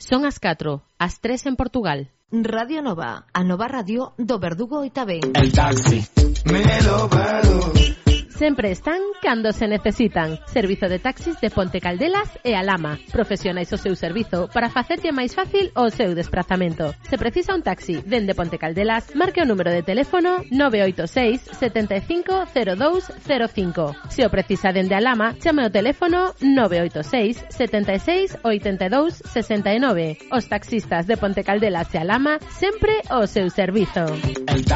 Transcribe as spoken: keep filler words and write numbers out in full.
Son as catro, as tres en Portugal. Radio Nova, a nova radio do Verdugo e Tabén. El taxi me lo pago. Sempre están cando se necesitan. Servizo de taxis de Ponte Caldelas e Alhama. Profesionais o seu servizo para facerlle máis fácil o seu desplazamento. Se precisa un taxi dende Ponte Caldelas, marque o número de teléfono nove oito seis, sete cinco cero dous cero cinco. Se o precisa dende Alhama, chame o teléfono nove oito seis, sete seis, oito dous, seis nove. Os taxistas de Ponte Caldelas e Alhama sempre o seu servizo.